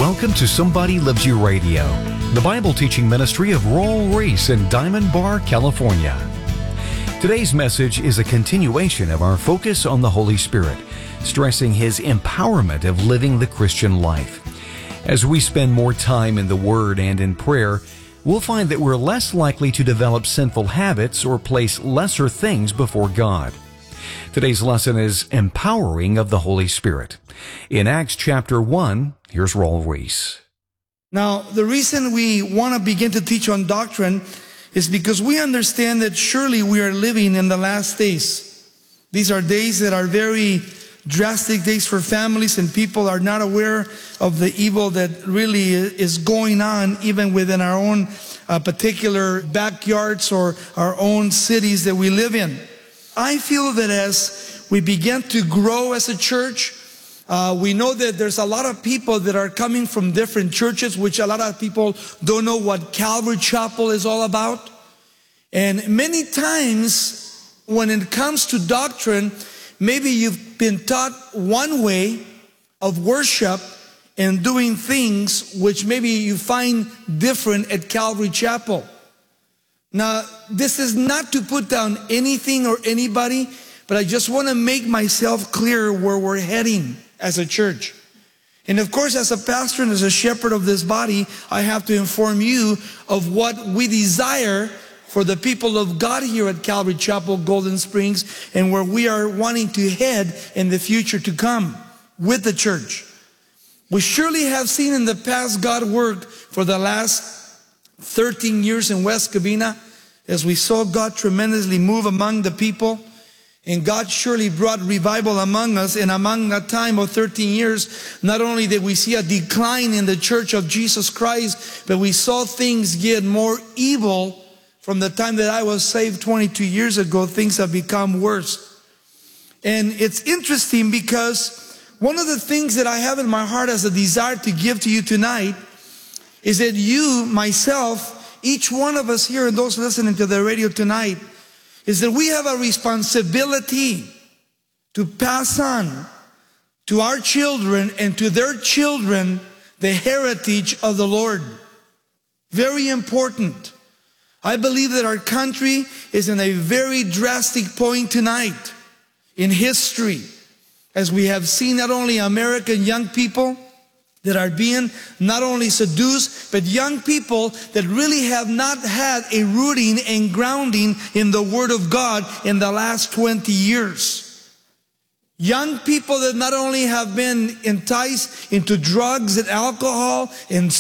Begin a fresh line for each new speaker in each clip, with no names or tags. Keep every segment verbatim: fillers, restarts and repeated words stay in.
Welcome to Somebody Loves You Radio, the Bible teaching ministry of Royal Reese in Diamond Bar, California. Today's message is a continuation of our focus on the Holy Spirit, stressing His empowerment of living the Christian life. As we spend more time in the Word and in prayer, we'll find that we're less likely to develop sinful habits or place lesser things before God. Today's lesson is Empowering of the Holy Spirit. In Acts chapter one, here's Royal Reese.
Now, the reason we want to begin to teach on doctrine is because we understand that surely we are living in the last days. These are days that are very drastic days for families, and people are not aware of the evil that really is going on even within our own uh, particular backyards or our own cities that we live in. I feel that as we begin to grow as a church, uh, we know that there's a lot of people that are coming from different churches, which a lot of people don't know what Calvary Chapel is all about. And many times when it comes to doctrine, maybe you've been taught one way of worship and doing things which maybe you find different at Calvary Chapel. Now, this is not to put down anything or anybody, but I just want to make myself clear where we're heading as a church. And of course, as a pastor and as a shepherd of this body, I have to inform you of what we desire for the people of God here at Calvary Chapel, Golden Springs, and where we are wanting to head in the future to come with the church. We surely have seen in the past God work for the last thirteen years in West Covina, as we saw God tremendously move among the people. And God surely brought revival among us. And among that time of thirteen years, not only did we see a decline in the church of Jesus Christ, but we saw things get more evil. From the time that I was saved twenty-two years ago, things have become worse. And it's interesting because one of the things that I have in my heart as a desire to give to you tonight is that you, myself, each one of us here and those listening to the radio tonight, is that we have a responsibility to pass on to our children and to their children the heritage of the Lord. Very important. I believe that our country is in a very drastic point tonight in history, as we have seen not only American young people that are being not only seduced, but young people that really have not had a rooting and grounding in the Word of God in the last twenty years. Young people that not only have been enticed into drugs and alcohol and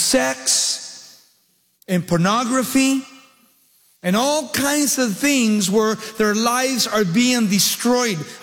sex and pornography and all kinds of things where their lives are being destroyed.